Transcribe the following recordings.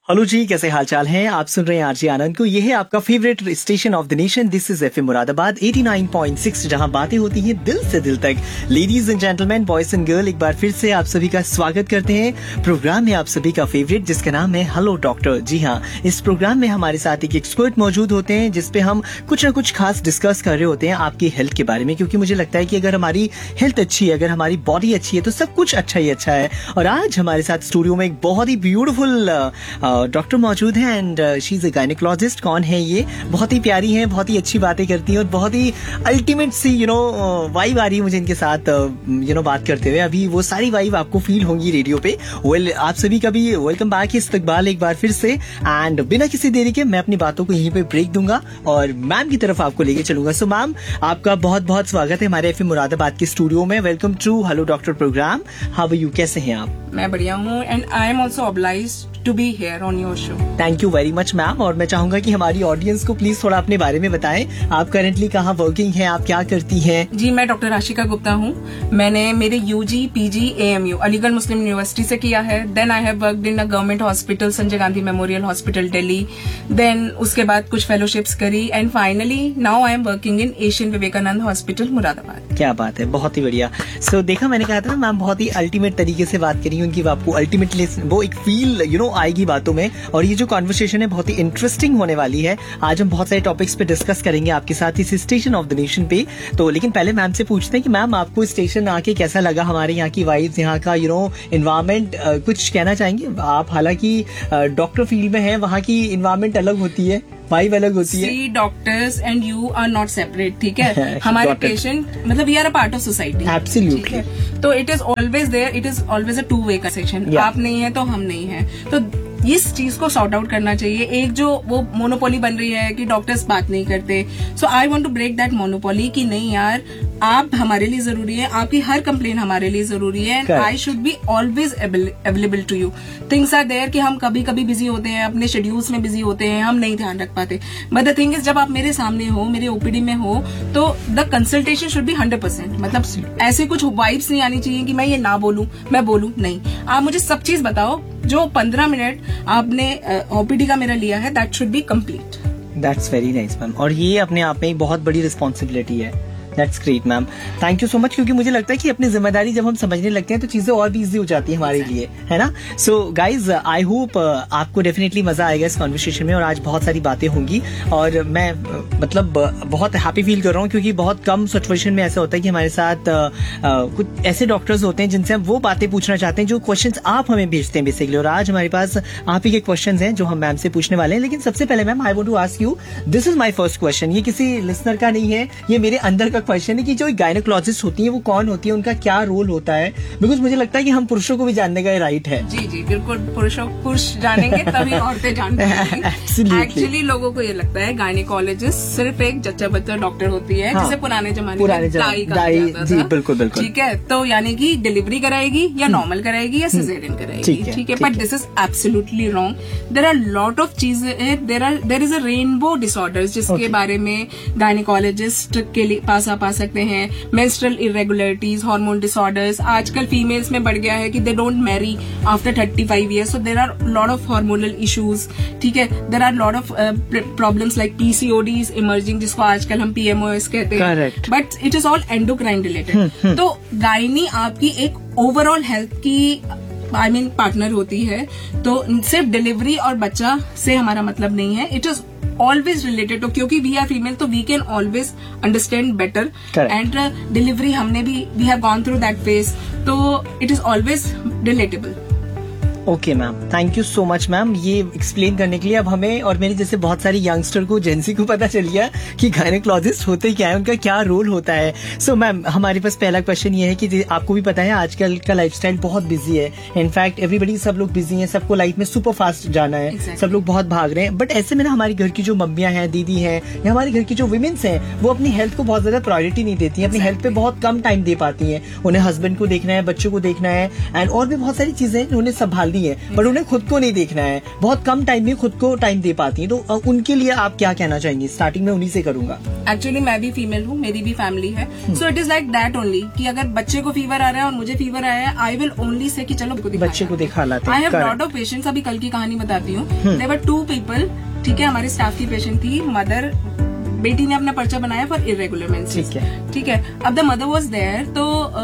Hello जी, कैसे हालचाल हैं? आप सुन रहे हैं आरजे आनंद को। ये है आपका favourite station of the nation. This is FM Moradabad 89.6, जहां बातें होती हैं दिल से दिल तक। Ladies and gentleman, boys and girl, एक बार फिर से आप सभी का स्वागत करते हैं प्रोग्राम में आप सभी का फेवरेट, जिसका नाम है हेलो डॉक्टर। जी हाँ, इस प्रोग्राम में हमारे साथ एक एक्सपर्ट मौजूद होते हैं, जिसपे हम कुछ न कुछ खास डिस्कस कर रहे होते हैं आपकी हेल्थ के बारे में, क्योंकि मुझे लगता है कि अगर हमारी हेल्थ अच्छी है, अगर हमारी बॉडी अच्छी है, तो सब कुछ अच्छा ही अच्छा है। और आज हमारे साथ स्टूडियो में एक बहुत ही ब्यूटीफुल डॉक्टर मौजूद है and she is a gynaecologist. कौन है ये? बहुत ही प्यारी है, बहुत ही अच्छी बातें करती हैं और बहुत ही अल्टीमेट सी वाइब आ रही है मुझे इनके साथ बात करते हुए। अभी वो सारी वाइब आपको फील होंगी रेडियो पे। आप सभी का भी वेलकम बैक, इस्तकबाल एक बार फिर से। एंड बिना किसी देरी के मैं अपनी बातों को यहीं पे ब्रेक दूंगा और मैम की तरफ आपको लेके चलूंगा। सो मैम, आपका बहुत बहुत स्वागत है हमारे एफएम मुरादाबाद के स्टूडियो में। Welcome to hello doctor programme. How are you? कैसे हैं आप? मैं बढ़िया हूँ and I am also obliged to be here on your show. Thank you very much ma'am. और मैं चाहूंगा कि हमारी ऑडियंस को प्लीज थोड़ा अपने बारे में बताएं। आप करेंटली कहाँ वर्किंग हैं, आप क्या करती हैं? जी, मैं डॉक्टर आशिका गुप्ता हूँ। मैंने मेरे यूजी पीजी एएमयू अलीगढ़ मुस्लिम यूनिवर्सिटी से किया है। Then I have worked in a government hospital, Sanjay Gandhi memorial hospital Delhi. Then उसके बाद कुछ फेलोशिप्स करी and finally now I am working in Asian Vivekananda hospital Moradabad. क्या बात है, बहुत ही बढ़िया। सो देखा, मैंने कहा था ना मैम बहुत ही अल्टीमेट तरीके से बात करी उनकी, आपको अल्टीमेटली वो एक फील आएगी बातों में। और ये जो कॉन्वर्सेशन है बहुत ही इंटरेस्टिंग होने वाली है। आज हम बहुत सारे टॉपिक्स पे डिस्कस करेंगे आपके साथ इस स्टेशन ऑफ द नेशन पे। तो लेकिन पहले मैम से पूछते हैं कि मैम आपको स्टेशन आके कैसा लगा? हमारे यहाँ की वाइब्स, यहाँ का एनवायरमेंट, कुछ कहना चाहेंगे आप? हालांकि डॉक्टर फील्ड में है, वहाँ की एनवायरमेंट अलग होती है, वाइब अलग होती है। Doctors and you are not separate, ठीक है? हमारे पेशेंट मतलब we are a part of society. Absolutely. तो it is always there, it is always a two way connection. आप नहीं है तो हम नहीं है, तो इस चीज को सॉर्ट आउट करना चाहिए। एक जो वो मोनोपोली बन रही है कि डॉक्टर्स बात नहीं करते, सो I want to break that monopoly कि नहीं यार, आप हमारे लिए जरूरी है, आपकी हर कंप्लेन हमारे लिए जरूरी है and I should be always available to you. Things are there कि हम कभी कभी बिजी होते हैं, अपने शेड्यूल्स में बिजी होते हैं, हम नहीं ध्यान रख पाते। बट द थिंग इज, जब आप मेरे सामने हो, मेरे ओपीडी में हो, तो द कंसल्टेशन शुड बी 100%। मतलब ऐसे कुछ वाइब्स नहीं आनी चाहिए कि मैं ये ना बोलूं, मैं बोलूं नहीं। आप मुझे सब चीज बताओ। जो 15 मिनट आपने ओपीडी का मेरा लिया है, that should be complete. That's very nice ma'am. और ये अपने आप में एक बहुत बड़ी रिस्पॉन्सिबिलिटी है। That's great ma'am, thank you so much. क्योंकि मुझे लगता है कि अपनी जिम्मेदारी जब हम समझने लगते हैं तो चीजें और भी इजी हो जाती है हमारे लिए, है ना? सो गाइज, आई होप आपको डेफिनेटली मजा आएगा इस कॉन्वर्सेशन में और आज बहुत सारी बातें होंगी। और मैं मतलब बहुत हैप्पी फील कर रहा हूँ, क्योंकि बहुत कम सिचुएशन में ऐसा होता है कि हमारे साथ कुछ ऐसे डॉक्टर्स होते हैं जिनसे हम वो बातें पूछना चाहते हैं जो क्वेश्चंस आप हमें भेजते हैं बेसिकली। और आज हमारे पास आप ही के क्वेश्चंस हैं जो हम मैम से पूछने वाले हैं। लेकिन सबसे पहले ma'am, I want to ask you, this is my first question. ये किसी लिसनर का नहीं है, ये मेरे अंदर का क्वेश्चन है कि जो गायनेकोलॉजिस्ट होती है वो कौन होती है, उनका क्या रोल होता है? बिकॉज मुझे लगता है कि हम पुरुषों को भी जानने का राइट है। जी जी बिल्कुल, पुरुष जानेंगे तभी औरतें जानती हैं। एक्चुअली लोगों को ये लगता है गायनेकोलॉजिस्ट सिर्फ एक जच्चा बच्चा डॉक्टर होती है, जैसे पुराने जमाने में दाई कहा जाता था। बिल्कुल बिल्कुल, ठीक है। तो यानी कि डिलीवरी कराएगी या नॉर्मल कराएगी या सिजेरियन कराएगी, ठीक है। But this is absolutely wrong. There are lot of चीजें, there is a rainbow disorders जिसके बारे में गायनेकोलॉजिस्ट के लिए पास आप आ सकते हैं। Menstrual irregularities, hormone disorders. आजकल फीमेल्स में बढ़ गया है कि they don't Mary after 35 years, so there are lot of hormonal issues, ठीक है। there are lot of problems like PCODs emerging, जिसको आजकल हम PMOS कहते हैं, but it is all endocrine related। तो गायनी आपकी एक ओवरऑल हेल्थ की पार्टनर होती है। तो सिर्फ डिलीवरी और बच्चा से हमारा मतलब नहीं है, इट इज ऑलवेज रिलेटेड। तो क्योंकि वी आर फीमेल तो we can always understand better and delivery हमने भी we have gone through that phase, तो it is always relatable. Okay ma'am, thank you so much ma'am ये explain करने के लिए। अब हमें और मेरे जैसे बहुत सारे यंगस्टर को, जेंसी को पता चल गया कि गायनेकोलॉजिस्ट होते क्या है, उनका क्या रोल होता है। सो मैम, हमारे पास पहला क्वेश्चन ये है कि आपको भी पता है आजकल का लाइफस्टाइल बहुत बिजी है। इनफैक्ट एवरीबडी, सब लोग बिजी हैं, सबको लाइफ में सुपर फास्ट जाना है, सब लोग बहुत भाग रहे हैं। बट ऐसे में ना हमारे घर की जो मम्मियां हैं, दीदी हैं, या हमारे घर की जो विमेन्स हैं, वो अपनी हेल्थ को बहुत ज्यादा प्रायोरिटी नहीं देती हैं, अपनी हेल्थ पे बहुत कम टाइम दे पाती हैं। उन्हें हस्बैंड को देखना है, बच्चों को देखना है एंड और भी बहुत सारी चीजें उन्हें संभालना संभालनी है, बट उन्हें खुद को नहीं देखना है, बहुत कम टाइम में खुद को टाइम दे पाती हैं, तो उनके लिए आप क्या कहना चाहेंगे? स्टार्टिंग में उन्हीं से करूंगा। एक्चुअली मैं भी फीमेल हूँ, मेरी भी फैमिली है, so it is like that only कि अगर बच्चे को फीवर आ रहा है और मुझे फीवर आया है, आई विल ओनली से कि चलो बच्चे को दिखा लाते हैं। I have lot of patients. अभी कल की कहानी बताती हूँ। देयर वर 2 पीपल, ठीक है, हमारे स्टाफ की पेशेंट थी, मदर, बेटी ने अपना पर्चा बनाया फॉर इरेगुलर मेंसेस, ठीक है। अब द मदर वाज देयर, तो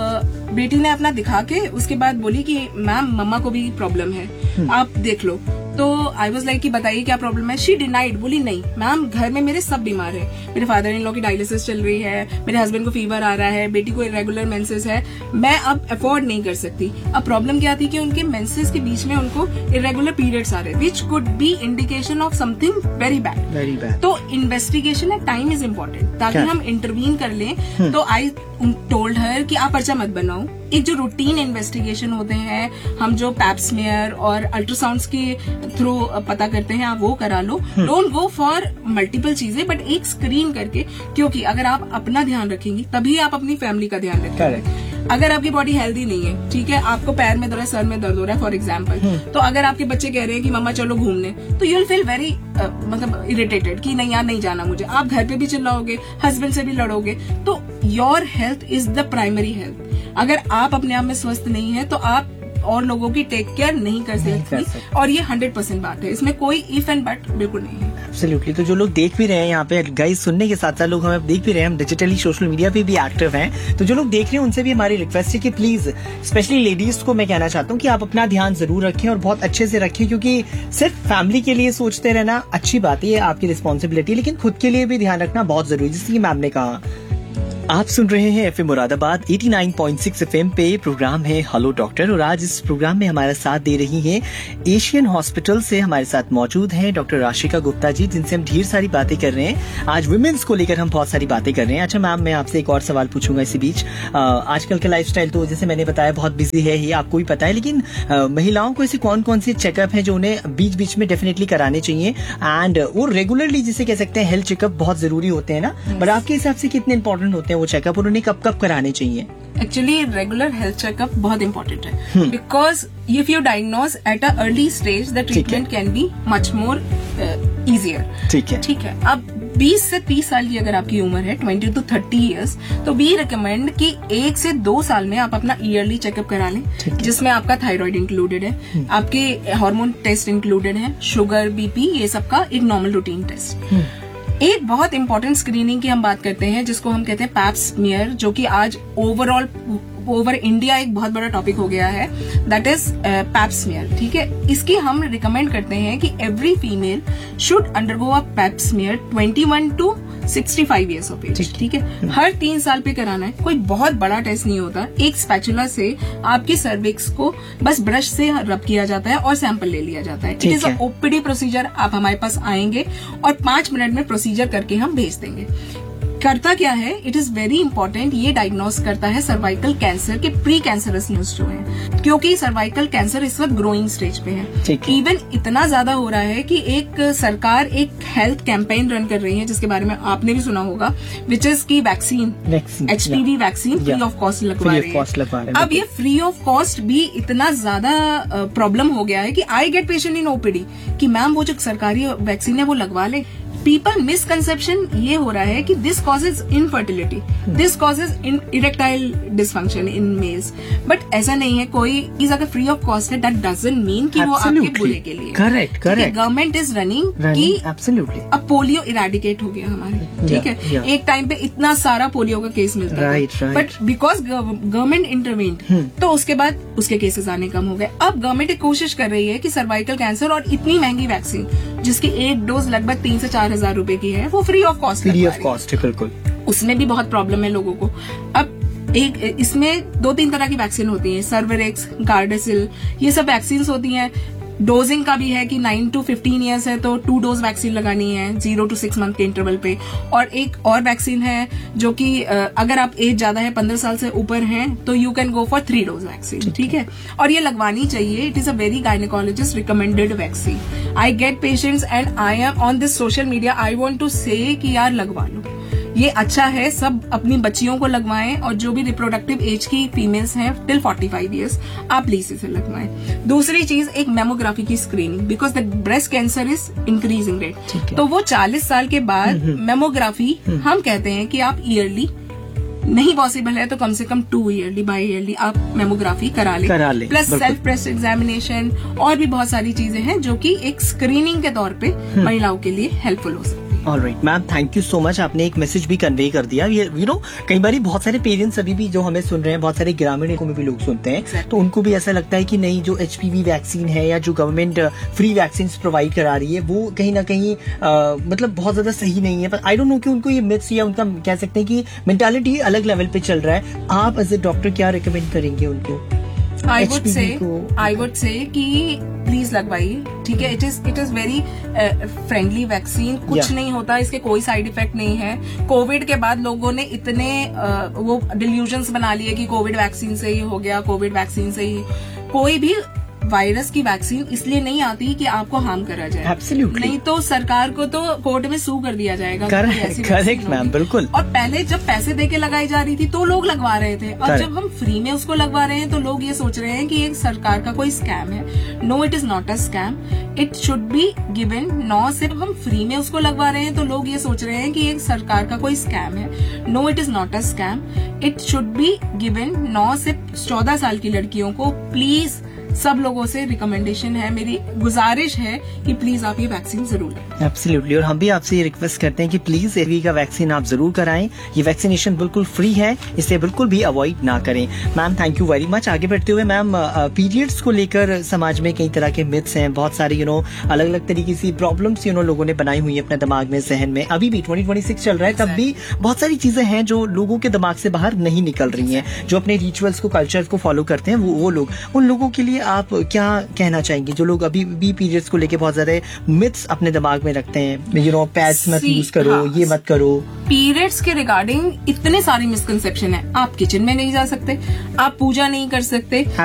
बेटी ने अपना दिखा के उसके बाद बोली कि मैम मम्मा को भी प्रॉब्लम है, आप देख लो। तो आई वाज लाइक कि बताइए क्या प्रॉब्लम है। शी डिनाइड, बोली नहीं मैम, घर में मेरे सब बीमार है, मेरे फादर इन लॉ की डायलिसिस चल रही है, मेरे हस्बैंड को फीवर आ रहा है, बेटी को इरेगुलर मेंसेस है, मैं अब अफोर्ड नहीं कर सकती। अब प्रॉब्लम क्या थी कि उनके मेंसेस के बीच में उनको इरेगुलर पीरियड्स आ रहे, which could be indication of something very bad. तो इन्वेस्टिगेशन है, टाइम इज इम्पोर्टेंट, ताकि हम इंटरवीन कर लें। तो आई टोल्ड हर कि आप पर्चा मत बनाओ, एक जो रूटीन इन्वेस्टिगेशन होते हैं, हम जो पैप स्मीयर और अल्ट्रासाउंड्स के थ्रू पता करते हैं, आप वो करा लो। डोंट गो फॉर मल्टीपल चीजें, बट एक स्क्रीन करके, क्योंकि अगर आप अपना ध्यान रखेंगी तभी आप अपनी फैमिली का ध्यान रखेंगे। अगर आपकी बॉडी हेल्दी नहीं है, ठीक है, आपको पैर में दर्द है, सर में दर्द हो रहा है फॉर एग्जाम्पल, तो अगर आपके बच्चे कह रहे हैं कि मम्मा चलो घूमने, तो यू विल फील वेरी मतलब इरिटेटेड कि नहीं यार नहीं जाना मुझे। आप घर पे भी चिल्लाओगे, हस्बैंड से भी लड़ोगे। तो your health is the primary health. अगर आप अपने आप में स्वस्थ नहीं है तो आप और लोगों की टेक केयर नहीं कर सकती, और ये 100% बात है, इसमें कोई इफ एंड बट बिल्कुल नहीं है। एब्सोल्युटली। तो जो लोग देख भी रहे हैं यहाँ पे गाइस, सुनने के साथ साथ लोग हमें देख भी रहे हैं, हम डिजिटली सोशल मीडिया पे भी एक्टिव हैं, तो जो लोग देख रहे हैं उनसे भी हमारी रिक्वेस्ट है कि प्लीज, स्पेशली लेडीज को मैं कहना चाहता हूँ कि आप अपना ध्यान जरूर रखें और बहुत अच्छे से रखें, क्योंकि सिर्फ फैमिली के लिए सोचते रहना अच्छी बात है, ये आपकी रिस्पॉन्सिबिलिटी, लेकिन खुद के लिए भी ध्यान रखना बहुत जरूरी है, जैसे कि मैम ने कहा। आप सुन रहे हैं एफएम मुरादाबाद 89.6 एफएम पे, प्रोग्राम है हेलो डॉक्टर, और आज इस प्रोग्राम में हमारा साथ दे रही हैं एशियन हॉस्पिटल से हमारे साथ मौजूद हैं डॉक्टर राशिका गुप्ता जी, जिनसे हम ढेर सारी बातें कर रहे हैं। आज वुमेन्स को लेकर हम बहुत सारी बातें कर रहे हैं। अच्छा मैम, मैं आपसे एक और सवाल पूछूंगा इसी बीच। आजकल का लाइफस्टाइल तो जैसे मैंने बताया बहुत बिजी है, ये आपको भी पता है, लेकिन महिलाओं को ऐसे कौन कौन से चेकअप है जो उन्हें बीच बीच में डेफिनेटली कराने चाहिए, एंड वो रेगुलरली जिसे कह सकते हैं हेल्थ चेकअप बहुत जरूरी होते हैं ना, बट आपके हिसाब से कितने इंपॉर्टेंट होते हैं वो चेकअप, और उन्हें कब कब कराने चाहिए? एक्चुअली रेगुलर हेल्थ चेकअप बहुत इंपॉर्टेंट है, because if you diagnose at a early stage the treatment can be much more easier. ठीक है। अब 20 से 30 साल की अगर आपकी उम्र है, 20 to 30 इयर्स, तो वी रिकमेंड कि 1 से 2 साल में आप अपना ईयरली चेकअप करा लें, जिसमें आपका थायराइड इंक्लूडेड है, आपके हार्मोन टेस्ट इंक्लूडेड है, शुगर, बीपी, ये सब का एक नॉर्मल रूटीन टेस्ट। एक बहुत इंपॉर्टेंट स्क्रीनिंग की हम बात करते हैं जिसको हम कहते हैं पैप स्मीयर, जो कि आज ओवर इंडिया एक बहुत बड़ा टॉपिक हो गया है, दैट इज पैप स्मीयर। ठीक है, इसकी हम रिकमेंड करते हैं कि every female should undergo a pipe smear 21 to 65 years of as. ठीक है, हर 3 साल पे कराना है, कोई बहुत बड़ा टेस्ट नहीं होता। एक स्पैचुला से आपकी सर्विक्स को बस ब्रश से रब किया जाता है और सैंपल ले लिया जाता है। It is a OPD procedure. आप हमारे पास आएंगे और 5 मिनट में प्रोसीजर करके हम भेज देंगे। करता क्या है, इट इज वेरी इंपॉर्टेंट, ये डायग्नोस करता है सर्वाइकल कैंसर के प्री कैंसरस न्यूज जो है, क्योंकि सर्वाइकल कैंसर इस वक्त ग्रोइंग स्टेज पे है। इवन इतना ज्यादा हो रहा है कि एक सरकार एक हेल्थ कैंपेन रन कर रही है, जिसके बारे में आपने भी सुना होगा, विच इज की vaccine, HPV vaccine free of cost लगवा रही है। अब ये फ्री ऑफ कॉस्ट भी इतना ज्यादा प्रॉब्लम हो गया है कि I get patient in OPD कि मैम वो जो सरकारी वैक्सीन है वो लगवा ले। पीपल मिसकंसेप्शन ये हो रहा है कि this causes infertility, this causes erectile dysfunction in males, but ऐसा नहीं है। कोई चीज अगर फ्री ऑफ कॉस्ट है, दैट डजंट मीन कि वो आपके बुरे के लिए। करेक्ट। गवर्नमेंट इज रनिंग कि एब्सोल्युटली अब पोलियो इरेडिकेट हो गया हमारे। ठीक है, एक टाइम पे इतना सारा पोलियो का केस मिलता था, बट बिकॉज गवर्नमेंट इंटरवेंड तो उसके बाद उसके केसेस आने कम हो गए। अब गवर्नमेंट एक कोशिश कर रही है कि सर्वाइकल कैंसर और इतनी महंगी वैक्सीन जिसकी एक डोज लगभग 3 से 4 हजार रुपए की है, वो फ्री ऑफ कॉस्ट है। बिल्कुल, उसमें भी बहुत प्रॉब्लम है लोगों को। अब एक इसमें 2-3 तरह की वैक्सीन होती है, सर्वेरेक्स, गार्डेसिल, ये सब वैक्सीन होती हैं। डोजिंग का भी है कि 9 to 15 ईयर्स है तो 2 डोज वैक्सीन लगानी है 0 to 6 मंथ के इंटरवल पे। और एक और वैक्सीन है जो कि अगर आप एज ज्यादा है, 15 साल से ऊपर हैं, तो you can go for 3 dose vaccine. ठीक है, और ये लगवानी चाहिए। It is a very gynaecologist recommended vaccine. I get patients and I am on this social media, I want to से कि यार लगवा लो, ये अच्छा है, सब अपनी बच्चियों को लगवाएं, और जो भी रिप्रोडक्टिव एज की फीमेल्स हैं टिल 45 ईयर्स, आप प्लीज इसे लगवाएं। दूसरी चीज, एक मेमोग्राफी की screening, because the breast cancer is increasing rate, तो वो 40 साल के बाद मेमोग्राफी हम कहते हैं कि आप ईयरली, नहीं पॉसिबल है तो कम से कम 2 ईयरली, बाई ईयरली आप मेमोग्राफी करा ले। प्लस सेल्फ ब्रेस्ट एग्जामिनेशन और भी बहुत सारी चीजें हैं जो कि एक स्क्रीनिंग के तौर पे महिलाओं के लिए हेल्पफुल हो सकती है। Alright ma'am, thank you so much, आपने एक मैसेज भी कन्वे कर दिया। ये कई बार बहुत सारे पेरेंट्स अभी भी जो हमें सुन रहे हैं, बहुत सारे ग्रामीण इलाकों में भी लोग सुनते हैं, तो उनको भी ऐसा लगता है कि नहीं, जो HPV वैक्सीन है या जो गवर्नमेंट फ्री वैक्सीन प्रोवाइड करा रही है वो कहीं ना कहीं मतलब बहुत ज्यादा सही नहीं है। पर आई डोंट नो कि उनको ये मिथ्स या उनका कह सकते हैं कि मेंटालिटी अलग लेवल पे चल रहा है। आप एज ए डॉक्टर क्या रिकमेंड करेंगे उनको? आई वुड से कि प्लीज लगवाइए, ठीक है। It is very friendly vaccine, कुछ नहीं होता, इसके कोई साइड इफेक्ट नहीं है। कोविड के बाद लोगों ने इतने वो डिल्यूजन्स बना लिए कि कोविड वैक्सीन से ही हो गया, कोविड वैक्सीन से ही। कोई भी वायरस की वैक्सीन इसलिए नहीं आती कि आपको हार्म करा जाए। Absolutely. नहीं तो सरकार को तो कोर्ट में सू कर दिया जाएगा। करेक्ट मैम, बिल्कुल। और पहले जब पैसे देके लगाई जा रही थी तो लोग लगवा रहे थे, और जब हम फ्री में उसको लगवा रहे हैं तो लोग ये सोच रहे हैं कि ये सरकार का कोई स्कैम है। No, it is not a scam, it should be given. No, सिर्फ हम फ्री में उसको लगवा रहे हैं तो लोग ये सोच रहे हैं कि ये सरकार का कोई स्कैम है। No, it is not a scam, it should be given. No, सिर्फ 14 साल की लड़कियों को प्लीज, सब लोगों से रिकमेंडेशन है, मेरी गुजारिश है कि प्लीज आप ये वैक्सीन जरूर लें। एब्सोल्युटली, और हम भी आपसे ये रिक्वेस्ट करते हैं कि प्लीज HPV का वैक्सीन आप जरूर कराएं। ये वैक्सीनेशन बिल्कुल फ्री है, इसे बिल्कुल भी अवॉइड ना करें। Ma'am, thank you very much. आगे बढ़ते हुए मैम, पीरियड्स को लेकर समाज में कई तरह के मिथ्स हैं, बहुत सारे अलग अलग तरीके की प्रॉब्लम्स लोगों ने बनाई हुई है अपने दिमाग में, जहन में। अभी भी 2026 चल रहा है, तब भी बहुत सारी चीजें हैं जो लोगों के दिमाग से बाहर नहीं निकल रही हैं। जो अपने रिचुअल्स को, कल्चर को फॉलो करते हैं, वो लोग, उन लोगों के लिए आप क्या कहना चाहेंगे जो लोग अभी भी पीरियड्स को लेके बहुत ज्यादा मिथ्स अपने दिमाग में रखते हैं? पैड्स मत यूज करो, ये मत करो। पीरियड्स के रिगार्डिंग इतने सारी मिसकंसेप्शन है। आप किचन में नहीं जा सकते, आप पूजा नहीं कर सकते,